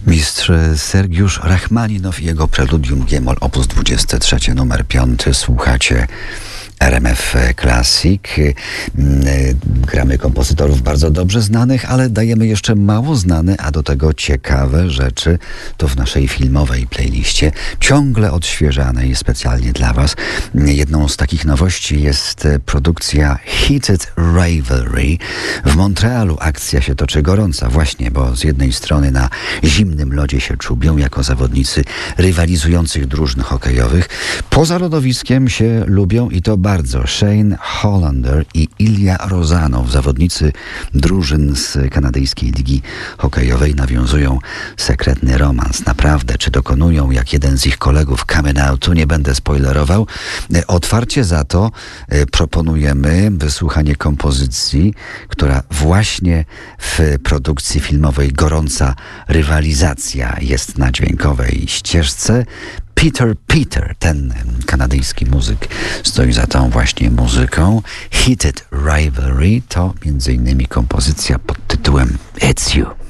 Mistrz Sergiusz Rachmaninow i jego preludium G-moll op. 23, numer 5. Słuchacie RMF Classic. Gramy kompozytorów bardzo dobrze znanych, ale dajemy jeszcze mało znane, a do tego ciekawe rzeczy. To w naszej filmowej playliście, ciągle odświeżanej specjalnie dla Was. Jedną z takich nowości jest produkcja Heated Rivalry. W Montrealu akcja się toczy gorąca właśnie, bo z jednej strony na zimnym lodzie się czubią jako zawodnicy rywalizujących drużyn hokejowych. Poza lodowiskiem się lubią i to bardzo. Shane Hollander i Ilya Rozanow, zawodnicy drużyn z kanadyjskiej ligi hokejowej, nawiązują sekretny romans. Naprawdę, czy dokonują jak jeden z ich kolegów coming outu, nie będę spoilerował. Otwarcie za to proponujemy wysłuchanie kompozycji, która właśnie w produkcji filmowej Gorąca rywalizacja jest na dźwiękowej ścieżce. Peter, ten kanadyjski muzyk, stoi za tą właśnie muzyką. Heated Rivalry to m.in. kompozycja pod tytułem It's You.